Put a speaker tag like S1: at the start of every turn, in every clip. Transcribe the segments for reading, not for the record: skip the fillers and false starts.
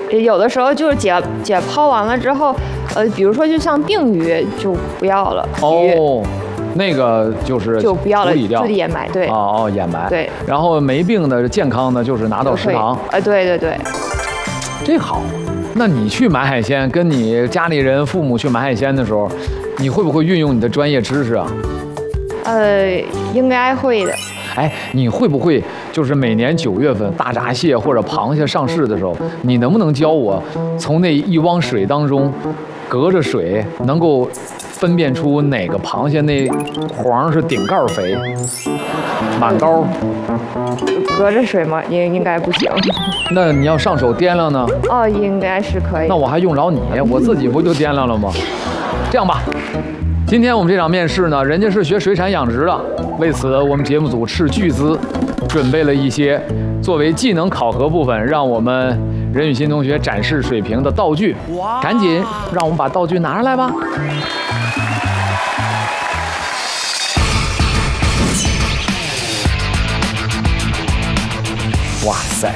S1: 有的时候就是解剖完了之后，比如说就像病鱼就不要了。
S2: 哦，那个就
S1: 不要了，
S2: 处理掉，
S1: 就地掩埋。对。
S2: 哦，掩埋。
S1: 对。
S2: 然后没病的、健康的，就是拿到食堂。
S1: 对。
S2: 这好。那你去买海鲜，跟你家里人、父母去买海鲜的时候，你会不会运用你的专业知识啊？
S1: 应该会的。
S2: 哎，你会不会就是每年9月份大闸蟹或者螃蟹上市的时候，你能不能教我从那一汪水当中，隔着水能够分辨出哪个螃蟹那黄是顶盖肥，满膏？
S1: 隔着水吗？应该不行。
S2: 那你要上手掂量呢？
S1: 哦，应该是可以。
S2: 那我还用着你？我自己不就掂量了吗？这样吧。今天我们这场面试呢，人家是学水产养殖的，为此我们节目组斥巨资，准备了一些作为技能考核部分，让我们任雨欣同学展示水平的道具。赶紧让我们把道具拿上来吧。哇塞！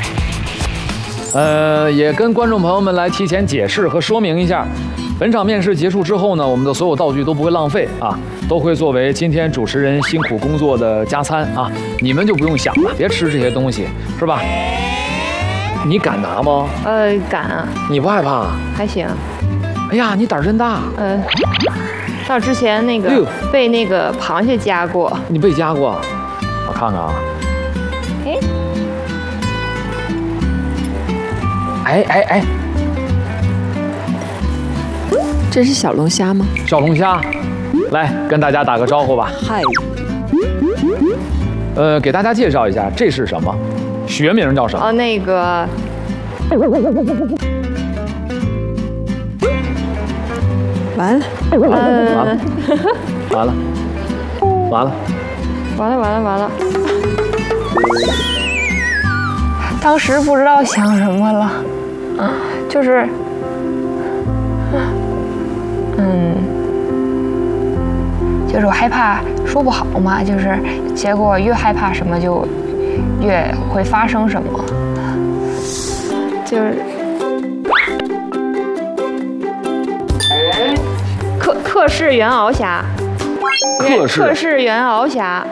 S2: 也跟观众朋友们来提前解释和说明一下。本场面试结束之后呢，我们的所有道具都不会浪费啊，都会作为今天主持人辛苦工作的加餐啊。你们就不用想了，别吃这些东西，是吧？你敢拿吗？
S1: 敢啊。
S2: 你不害怕？
S1: 还行。
S2: 哎呀，你胆真大。
S1: 像之前那个被那个螃蟹夹过。
S2: 你被夹过？我看看啊。哎。
S3: 这是小龙虾吗？
S2: 小龙虾，来跟大家打个招呼吧。
S3: 嗨。
S2: 给大家介绍一下，这是什么？学名叫什么？
S1: 那个。
S3: 完了。
S1: 完了。当时不知道想什么了，就是我害怕说不好嘛，就是结果越害怕什么就越会发生什么，就是克氏原螯虾，克氏原螯虾，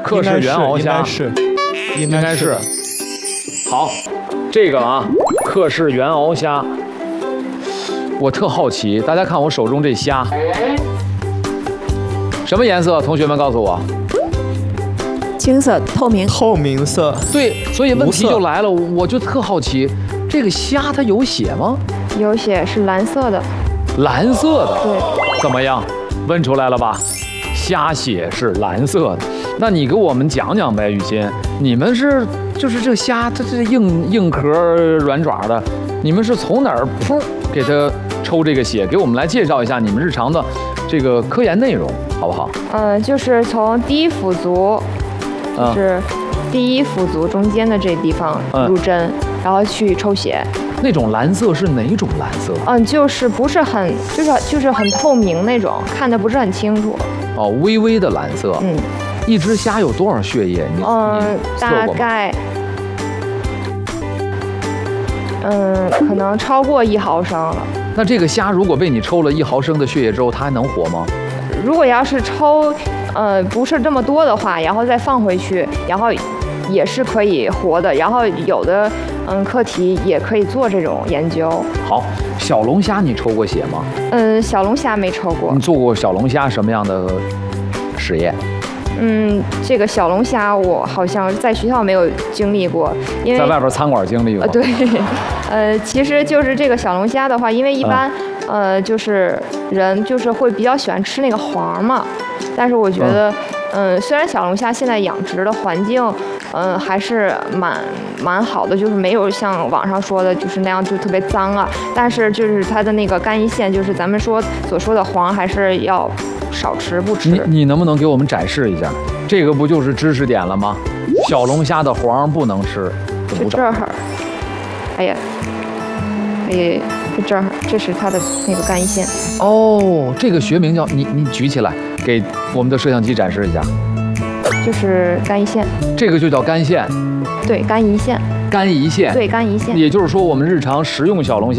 S2: 应该是。好，这个啊，克氏原螯虾，我特好奇，大家看我手中这虾。什么颜色？同学们告诉我。
S3: 青色，透
S4: 明色。
S2: 对，所以问题就来了，我就特好奇，这个虾它有血吗？
S1: 有血，是蓝色的。
S2: 蓝色的。
S1: 对。
S2: 怎么样？问出来了吧？虾血是蓝色的。那你给我们讲讲呗，雨欣，你们是就是这虾，它这硬壳软爪的，你们是从哪儿噗给它抽这个血？给我们来介绍一下你们日常的这个科研内容。好不好？
S1: 就是从第一腹足，就是第一腹足中间的这地方入针，然后去抽血。
S2: 那种蓝色是哪种蓝色？
S1: 就是不是很，就是很透明那种，看得不是很清楚。
S2: 哦，微微的蓝色。一只虾有多少血液？你
S1: 大概可能超过1毫升了。
S2: 那这个虾如果被你抽了1毫升的血液之后，它还能活吗？
S1: 如果要是抽，不是这么多的话，然后再放回去，然后也是可以活的。然后有的课题也可以做这种研究。
S2: 好，小龙虾你抽过血吗？
S1: 小龙虾没抽过。
S2: 你做过小龙虾什么样的实验？
S1: 这个小龙虾我好像在学校没有经历过，因为
S2: 在外边餐馆经历过。
S1: 对，其实就是这个小龙虾的话，因为一般。就是人就是会比较喜欢吃那个黄嘛，但是我觉得，虽然小龙虾现在养殖的环境，还是蛮好的，就是没有像网上说的，就是那样就特别脏啊。但是就是它的那个肝胰腺，就是咱们所说的黄，还是要少吃不吃。
S2: 你能不能给我们展示一下？这个不就是知识点了吗？小龙虾的黄不能吃，
S1: 就这儿，哎呀，这儿，这是它的那个肝胰腺。
S2: 哦，这个学名叫你举起来给我们的摄像机展示一下。
S1: 就是肝胰腺。
S2: 这个就叫肝腺。
S1: 对，肝胰腺。
S2: 肝胰腺。
S1: 对，肝胰腺。
S2: 也就是说，我们日常食用小龙虾。